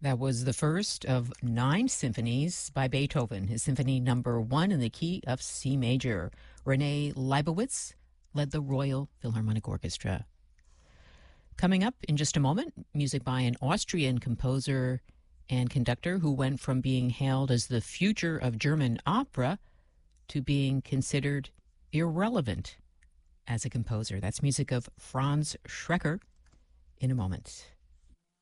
That was the first of 9 symphonies by Beethoven, his Symphony Number 1 in the key of C major. Renee Leibowitz led the Royal Philharmonic Orchestra. Coming up in just a moment, music by an Austrian composer and conductor who went from being hailed as the future of German opera to being considered irrelevant as a composer. That's music of Franz Schreker in a moment.